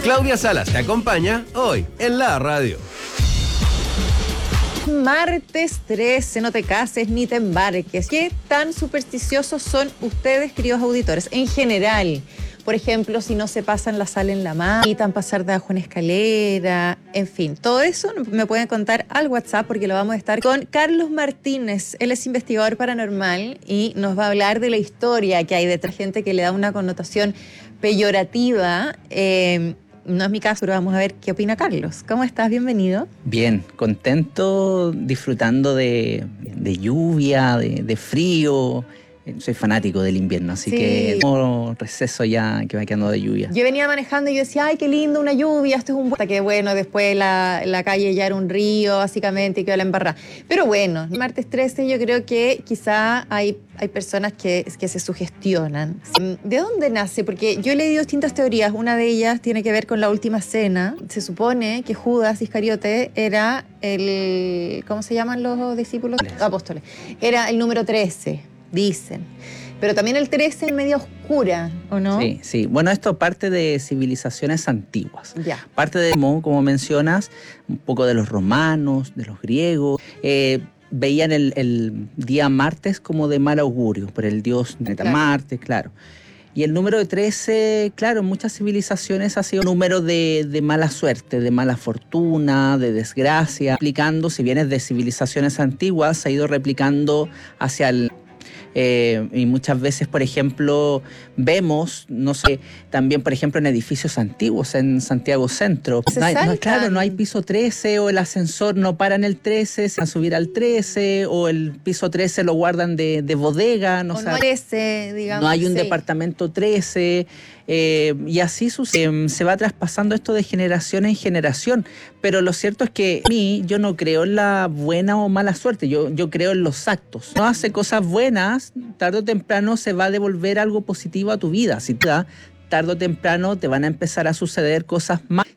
Claudia Salas te acompaña hoy en la radio. Martes 13, no te cases ni te embarques. ¿Qué tan supersticiosos son ustedes, queridos auditores? En general, por ejemplo, si no se pasan la sal en la mano, evitan pasar de abajo en escalera, en fin, todo eso me pueden contar al WhatsApp porque lo vamos a estar con Carlos Martínez. Él es investigador paranormal y nos va a hablar de la historia que hay detrás de gente que le da una connotación peyorativa. No es mi caso, pero vamos a ver qué opina Carlos. ¿Cómo estás? Bienvenido. Bien, contento, disfrutando de lluvia, de frío. Soy fanático del invierno, así que como receso ya que va quedando de lluvia. Yo venía manejando y yo decía, ay, qué lindo, una lluvia, esto es un... Hasta que bueno, después la calle ya era un río, básicamente, y quedó la embarrada. Pero bueno, martes 13 yo creo que quizá hay personas que se sugestionan. ¿De dónde nace? Porque yo he leído distintas teorías. Una de ellas tiene que ver con la última cena. Se supone que Judas Iscariote era el... ¿Cómo se llaman los discípulos? Apóstoles. Era el número 13. Dicen. Pero también el 13 es medio oscura, ¿o no? Sí. Bueno, esto parte de civilizaciones antiguas. Ya. Parte de, como mencionas, un poco de los romanos, de los griegos. Veían el día martes como de mal augurio, por el dios Marte, claro. Y el número de 13, claro, en muchas civilizaciones ha sido un número de mala suerte, de mala fortuna, de desgracia. Replicando, si bien es de civilizaciones antiguas, se ha ido replicando hacia el... y muchas veces, por ejemplo, vemos, no sé, también, por ejemplo, en edificios antiguos en Santiago Centro. No hay piso 13 o el ascensor no para en el 13, se van a subir al 13 o el piso 13 lo guardan de bodega. No hay un departamento 13. Y así se va traspasando esto de generación en generación. Pero lo cierto es que yo no creo en la buena o mala suerte, yo creo en los actos. No hace cosas buenas, tarde o temprano se va a devolver algo positivo a tu vida. Si te da, tarde o temprano te van a empezar a suceder cosas malas